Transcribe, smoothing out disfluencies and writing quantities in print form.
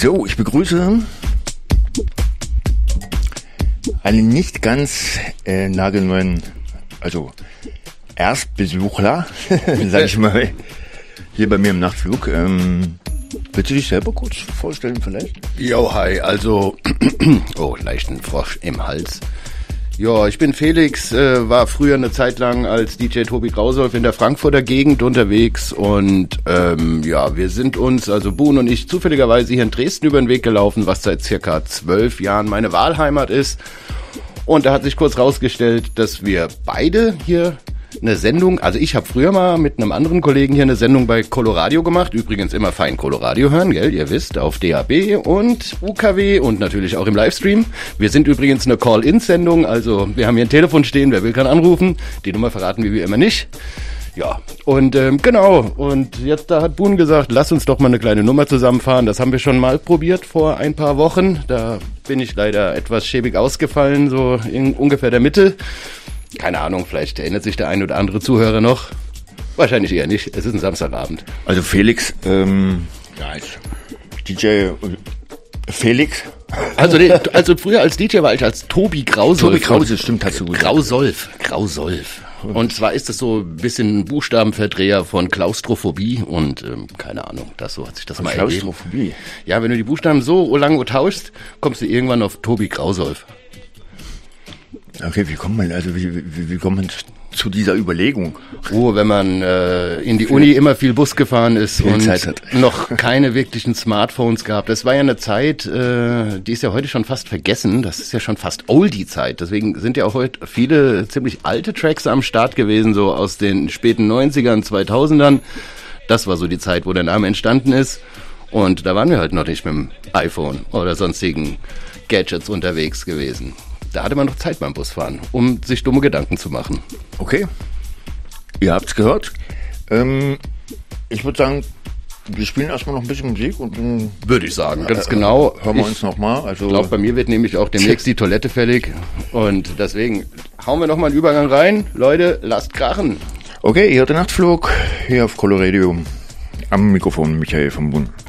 So, ich begrüße einen nicht ganz nagelneuen, also Erstbesuchler, sag ich mal, hier bei mir im Nachtflug. Willst du dich selber kurz vorstellen vielleicht? Jo, hi, also, leichten Frosch im Hals. Ja, ich bin Felix, war früher eine Zeit lang als DJ Tobi Grausolf in der Frankfurter Gegend unterwegs und wir sind uns, also Boon und ich, zufälligerweise hier in Dresden über den Weg gelaufen, was seit circa 12 Jahren meine Wahlheimat ist. Und da hat sich kurz rausgestellt, dass wir beide hier eine Sendung, also ich habe früher mal mit einem anderen Kollegen hier eine Sendung bei Coloradio gemacht, übrigens immer fein Coloradio hören, gell, ihr wisst, auf DAB und UKW und natürlich auch im Livestream. Wir sind übrigens eine Call-In-Sendung, also wir haben hier ein Telefon stehen, wer will kann anrufen, die Nummer verraten wir wie immer nicht. Ja, und genau, und jetzt da hat Boon gesagt, lass uns doch mal eine kleine Nummer zusammenfahren, das haben wir schon mal probiert vor ein paar Wochen, da bin ich leider etwas schäbig ausgefallen, so in ungefähr der Mitte. Keine Ahnung, vielleicht erinnert sich der ein oder andere Zuhörer noch. Wahrscheinlich eher nicht. Es ist ein Samstagabend. Also Felix, DJ Felix. Also früher als DJ war ich als Tobi Grausolf. Tobi Krause, stimmt, hast du gut. Grausolf. Und zwar ist es so ein bisschen Buchstabenverdreher von Klaustrophobie und keine Ahnung, so hat sich das mal ergeben. Klaustrophobie? Ja, wenn du die Buchstaben so lange tauschst, kommst du irgendwann auf Tobi Grausolf. Okay, wie kommt man zu dieser Überlegung? Oh, wenn man in die Uni immer viel Bus gefahren ist und noch keine wirklichen Smartphones gab. Das war ja eine Zeit, die ist ja heute schon fast vergessen. Das ist ja schon fast Oldie-Zeit. Deswegen sind ja auch heute viele ziemlich alte Tracks am Start gewesen, so aus den späten 90ern, 2000ern. Das war so die Zeit, wo der Name entstanden ist. Und da waren wir halt noch nicht mit dem iPhone oder sonstigen Gadgets unterwegs gewesen. Da hatte man noch Zeit beim Busfahren, um sich dumme Gedanken zu machen. Okay, ihr habt's gehört. Ich würde sagen, wir spielen erstmal noch ein bisschen Musik und dann würde ich sagen, ganz genau. Hören wir uns nochmal. Also ich glaube, bei mir wird nämlich auch demnächst die Toilette fällig und deswegen hauen wir nochmal einen Übergang rein. Leute, lasst krachen. Okay, ihr hört den Nachtflug hier auf Coloradio. Am Mikrofon Michael von Boon.